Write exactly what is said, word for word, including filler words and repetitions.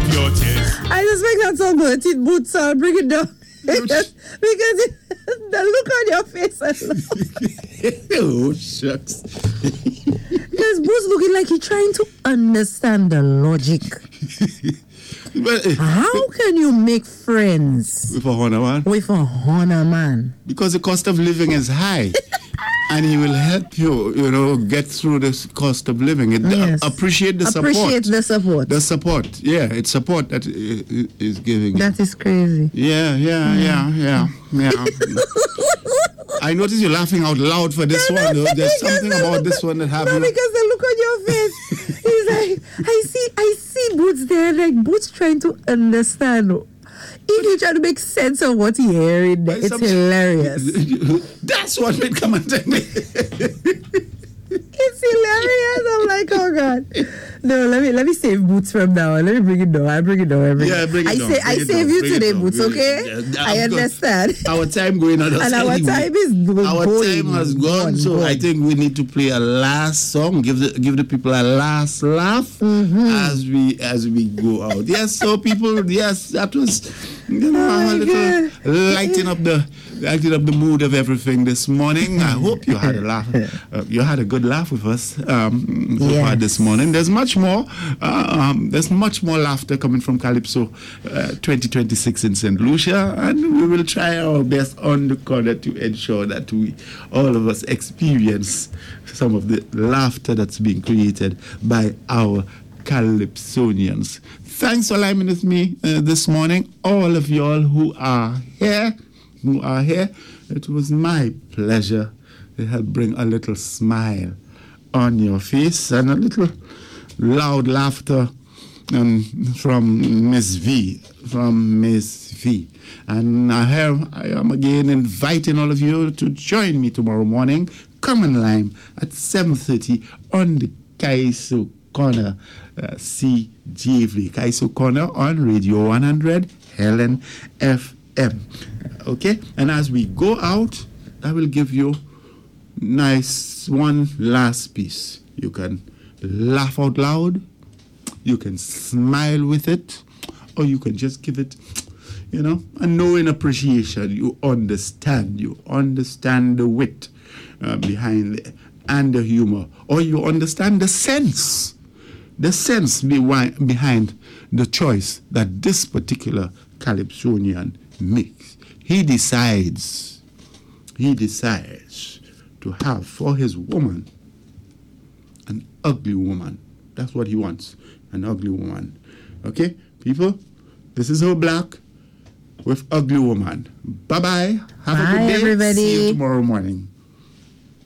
wipe your tears. I suspect that song will hit boots or bring it down. because it, the look on your face Oh, shucks. There's Boots looking like he's trying to understand the logic. But, uh, how can you make friends with a honor man? With a honor man? Because the cost of living is high. And he will help you, you know, get through this cost of living. It, yes. uh, appreciate the appreciate support. Appreciate the support. The support, yeah, it's support that is, is giving. That is crazy. Yeah, yeah, mm. yeah, yeah, yeah. I notice you're laughing out loud for this one, though. There's something about this one that have no, you... because the look on your face. He's like, I see, I see Boots there, like Boots trying to understand. If you try to make sense of what he's hearing, it's Some, hilarious. That's what made come and tell me. It's hilarious. I'm like, oh God. No, let me let me save Boots from now on. Let me bring it down. I bring it down every Yeah, bring it I down. say I bring save down, you today, Boots, okay? Yeah, I understand. Our time going on. And our anyway. time is going. Our time has gone, gone so gone. I think we need to play a last song. Give the give the people a last laugh mm-hmm. as we as we go out. Yes, so people, yes, that was you know oh a little God. lighting up the lighting up the mood of everything this morning. I hope you had a laugh. Uh, you had a good laugh with us um, so yes. far this morning. There's much more. Uh, um, there's much more laughter coming from Calypso uh, twenty twenty-six in Saint Lucia, and we will try our best on the corner to ensure that we, all of us, experience some of the laughter that's being created by our Calypsonians. Thanks for lining with me uh, this morning, all of y'all who are here, who are here. It was my pleasure to help bring a little smile on your face and a little loud laughter um, from Miss V, from Miss V. And I, have, I am again inviting all of you to join me tomorrow morning, Common Lime, at seven thirty on the Kaiso Corner uh, C G V. Kaiso Corner on Radio one hundred, Helen F M. Okay? And as we go out, I will give you nice one last piece. You can laugh out loud, you can smile with it, or you can just give it, you know, a knowing appreciation. You understand, you understand the wit uh, behind it and the humor, or you understand the sense, the sense be- behind the choice that this particular Calypsonian makes. He decides, he decides to have for his woman an ugly woman. That's what he wants, an ugly woman. Okay, people, this is Ho Black with Ugly Woman. Bye-bye. Have Bye, a good day. everybody. See you tomorrow morning.